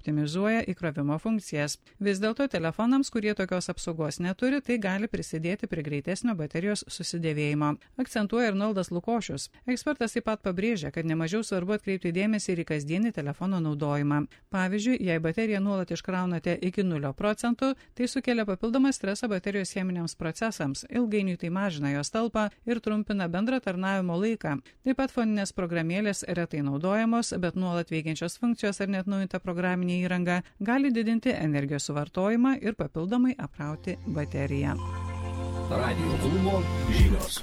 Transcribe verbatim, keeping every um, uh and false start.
optimizuoja įkrovimo funkcijas. Vis dėlto telefonams, kurie tokios apsaugos neturi, tai gali prisidėti prie greitesnio baterijos susidėvėjimo. Akcentuoja ir Noldas Lukošius. Ekspertas taip pat pabrėžia, kad nemažiau svarbu atkreipti dėmesį ir į kasdienį telefono naudojimą. Pavyzdžiui, jei bateriją nuolat iškraunate iki nulio procentų, tai sukelia papildomą stresą baterijos cheminiams procesams. Ilgainiui tai mažina jos talpą ir trumpina bendrą tarnavimo laiką. Taip pat foninės programėlės retai naudojamos, bet nuolat veikiančios funkcijos ar net naujinta programinė įranga gali didinti energijos suvartojimą ir papildomai apkrauti bateriją. Radio klubo žinios.